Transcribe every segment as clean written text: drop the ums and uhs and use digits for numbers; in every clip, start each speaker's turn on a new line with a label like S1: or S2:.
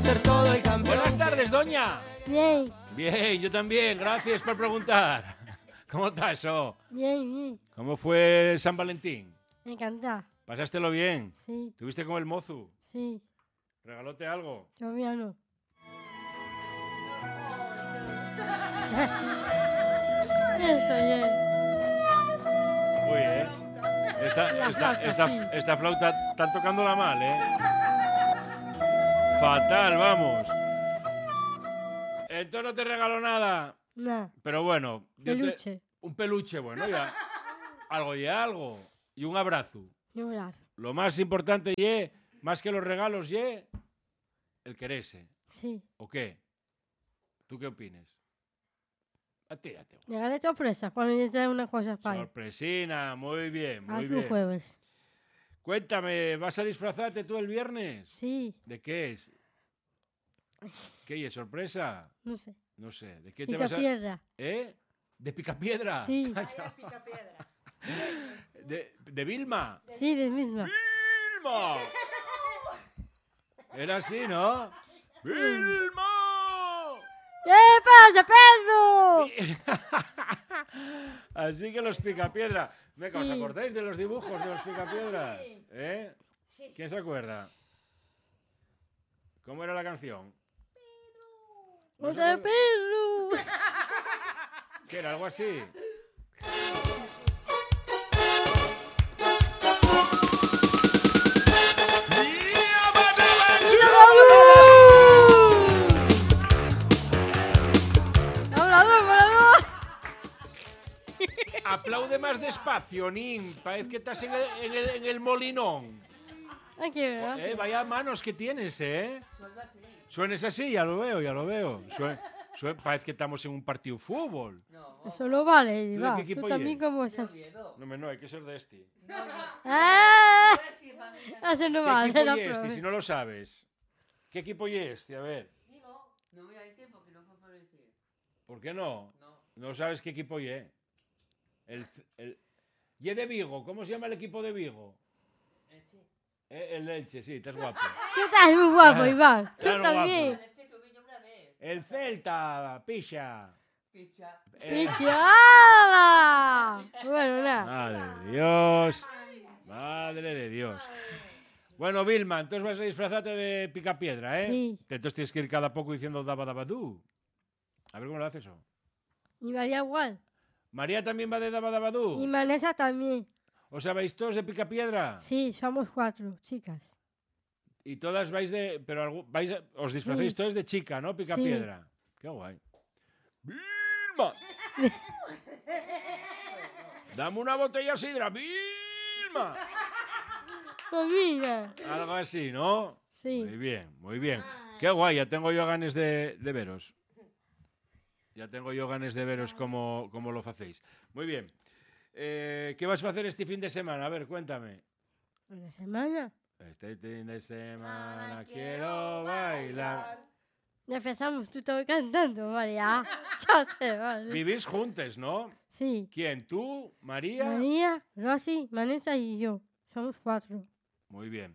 S1: ser todo el campeón.
S2: Buenas tardes, doña.
S3: Bien,
S2: Bien, yo también. Gracias por preguntar. ¿Cómo estás, eso?
S3: bien.
S2: ¿Cómo fue San Valentín?
S3: Me encanta.
S2: ¿Pasástelo bien?
S3: Sí,
S2: ¿Tuviste con el mozu?
S3: sí.
S2: ¿Regalóte algo?
S3: Todavía no. Eso es.
S2: Uy, esta flauta están tocándola mal, Fatal, vamos. Entonces no te regaló nada.
S3: Nah,
S2: Pero bueno.
S3: peluche.
S2: Un peluche, bueno, ya. Algo y algo. Y un abrazo.
S3: Y un brazo.
S2: Lo más importante, más que los regalos, el quererse.
S3: Sí.
S2: ¿O qué? ¿Tú qué opinas? A ti.
S3: Llegaré sorpresa cuando yo traiga una cosa para él.
S2: Sorpresina, muy bien, muy
S3: Haz un
S2: bien.
S3: jueves.
S2: Cuéntame, ¿vas a disfrazarte tú el viernes?
S3: Sí,
S2: ¿De qué es? ¿Qué es? ¿Sorpresa?
S3: no sé.
S2: No sé. ¿De qué te vas a...?
S3: Picapiedra.
S2: ¿Eh? ¿De Picapiedra?
S3: Sí.
S2: ¿De Vilma?
S3: Sí, de misma.
S2: ¡Vilma! Era así, ¿no? ¡Vilma!
S3: ¿Qué pasa, Pedro?
S2: Así que los Picapiedra. Venga, ¿os
S3: Sí.
S2: acordáis de los dibujos de los Picapiedra? ¿Eh? ¿Quién se acuerda? ¿Cómo era la canción? ¿No se
S3: ¡Otra
S2: acuerda?
S3: Pedro!
S2: ¿Qué era? ¿Algo así? Aplaude más despacio, Nin. Parece que estás en el molinón.
S3: Aquí, ¿verdad?
S2: Vaya manos que tienes, Suenes así, ya lo veo. Parece que estamos en un partido de fútbol.
S3: Eso no vale,
S2: ¿Tú de
S3: va.
S2: qué equipo
S3: Tú también
S2: eres?
S3: como esas.
S2: No, hay que ser de este.
S3: ¡Ah! Eso no
S2: ¿Qué
S3: vale,
S2: equipo
S3: la
S2: y este,
S3: prueba.
S2: si no lo sabes? ¿Qué equipo y este? A ver.
S4: No voy a decir porque no puedo decir.
S2: ¿Por qué no?
S4: No.
S2: No sabes qué equipo y es. Y es de Vigo. ¿Cómo se llama el equipo de Vigo?
S4: Elche.
S2: El Elche, sí, estás guapo.
S3: Tú estás muy guapo, Iván. Tú
S2: Claro,
S3: también.
S4: Elche que vino una vez.
S2: El Celta, picha.
S4: Picha.
S3: ¡Pichada! Bueno, nada.
S2: Madre de Dios. Bueno, Vilma, entonces vas a disfrazarte de Picapiedra, ¿eh?
S3: Sí.
S2: Entonces tienes que ir cada poco diciendo daba daba dú. A ver cómo lo haces eso.
S3: Y María igual.
S2: María también va de daba daba dú.
S3: Y Vanessa también.
S2: ¿Os sabéis todos de Picapiedra?
S3: Sí, somos 4 chicas.
S2: Y todas vais de... Pero os disfracéis
S3: Sí.
S2: todos de chica, ¿no? Picapiedra. Qué guay. ¡Vilma! ¡Dame una botella de sidra! ¡Vilma!
S3: Pues mira.
S2: Algo así, ¿no?
S3: Sí.
S2: Muy bien, muy bien. Qué guay, ya tengo yo ganas de veros. Ya tengo yo ganas de veros cómo lo hacéis. Muy bien. ¿Qué vas a hacer este fin de semana? A ver, cuéntame.
S3: Una semana.
S2: Este fin de semana quiero bailar.
S3: Ya empezamos, tú estás cantando, vale, ya. Ya sé, vale.
S2: Vivís juntos, ¿no?
S3: Sí.
S2: ¿Quién? ¿Tú? ¿María?
S3: María, Rosy, Vanessa y yo. Somos 4.
S2: Muy bien.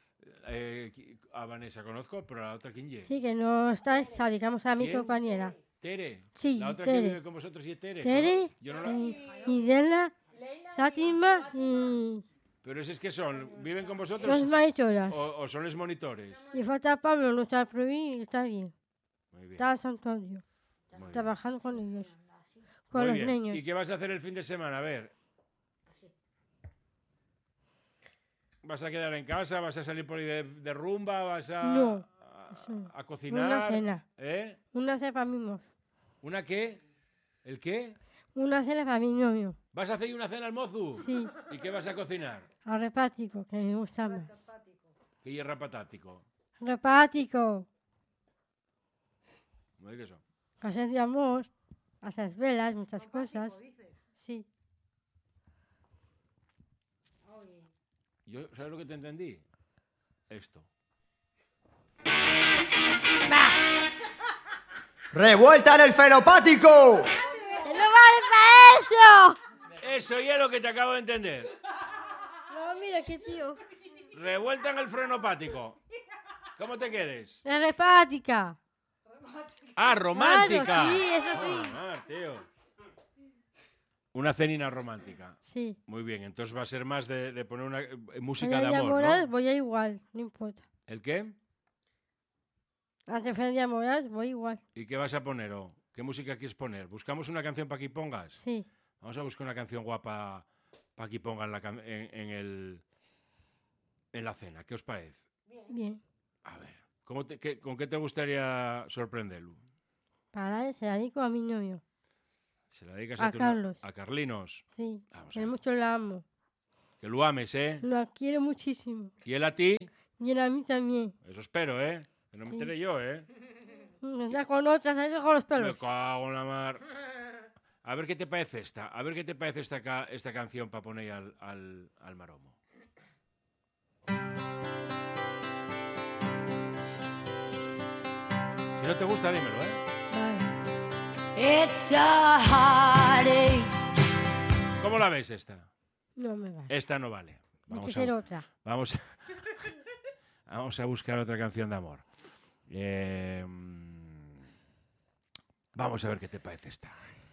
S2: A Vanessa conozco, pero a la otra, ¿quién es?
S3: Sí, que no está esa, digamos, a mi
S2: ¿Quién?
S3: compañera.
S2: Tere.
S3: Sí,
S2: La otra
S3: Tere.
S2: que vive con vosotros y es Tere.
S3: Tere,
S2: Yo no la...
S3: y Dela, Fátima y
S2: Pero es que son, ¿viven con vosotros
S3: los maestros.
S2: o son los monitores?
S3: Y falta Pablo, no está prohibido y está bien.
S2: Muy bien.
S3: Está en Santo Antonio,
S2: Muy bien.
S3: trabajando con ellos, con
S2: Muy
S3: los
S2: bien.
S3: niños.
S2: ¿Y qué vas a hacer el fin de semana? A ver. ¿Vas a quedar en casa? ¿Vas a salir por ahí de rumba? ¿Vas a,
S3: No,
S2: a,
S3: eso.
S2: a cocinar?
S3: Una cena.
S2: ¿Eh?
S3: Una cena para mí mismo.
S2: ¿Una qué? ¿El qué?
S3: Una cena para mi novio.
S2: ¿Vas a hacer una cena al mozu?
S3: Sí,
S2: ¿Y qué vas a cocinar?
S3: al repático, que me gusta más.
S2: ¿Qué hierra patático?
S3: Repático,
S2: ¿No dices eso?
S3: cosas de amor, hacer velas, muchas cosas. Sí.
S2: Yo, ¿sabes lo que te entendí? Esto.
S1: ¡Revuelta en el fenopático!
S3: ¡Que no vale para eso!
S2: Eso ya es lo que te acabo de entender.
S3: No, mira qué tío.
S2: Revuelta en el frenopático. ¿Cómo te quedes?
S3: La repática.
S2: Ah, romántica.
S3: Claro, sí, eso sí.
S2: Tío. Una cenina romántica.
S3: Sí.
S2: Muy bien, entonces va a ser más de poner una música
S3: Voy a
S2: de amor,
S3: enamorar,
S2: ¿no?
S3: voy a igual, no importa.
S2: ¿El qué?
S3: Antes de enamorar, voy igual.
S2: ¿Y qué vas a poner? ¿Qué música quieres poner? ¿Buscamos una canción para que pongas?
S3: Sí.
S2: Vamos a buscar una canción guapa para que pongan en la cena. ¿Qué os parece?
S3: Bien.
S2: A ver, ¿con qué te gustaría sorprenderlo?
S3: Para se la dedico a mi novio.
S2: ¿Se la dedicas
S3: A Carlos.
S2: a Carlinos?
S3: Sí.
S2: Vamos a
S3: Que
S2: ver.
S3: mucho la amo.
S2: Que lo ames, ¿eh?
S3: La quiero muchísimo.
S2: ¿Y él a ti?
S3: Y él a mí también.
S2: Eso espero, ¿eh? Que no me
S3: Sí.
S2: enteré yo, ¿eh?
S3: Ya con otras, ahí con los
S2: Me
S3: pelos.
S2: cago en la mar. A ver qué te parece esta. A ver qué te parece esta canción para poner al maromo. Si no te gusta, dímelo, ¿eh?
S3: Vale.
S5: It's a heartache.
S2: ¿Cómo la ves esta?
S3: No me vale.
S2: Esta no vale.
S3: Hay que ser otra.
S2: Vamos a buscar otra canción de amor. Vamos a ver qué te parece esta.